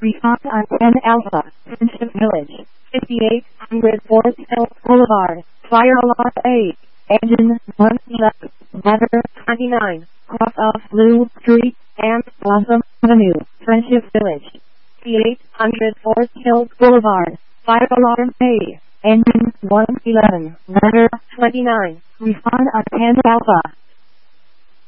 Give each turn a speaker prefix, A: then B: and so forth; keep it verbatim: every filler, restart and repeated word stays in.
A: Refund on ten Alpha, Friendship Village, fifty-eight hundred Forest Hill Boulevard, Fire Alarm A, Engine one eleven, Ladder twenty-nine, cross off Blue Street, and Blossom Avenue, Friendship Village, fifty-eight hundred Forest Hill Boulevard, Fire Alarm A, Engine one eleven, Ladder twenty-nine, Refund on ten Alpha.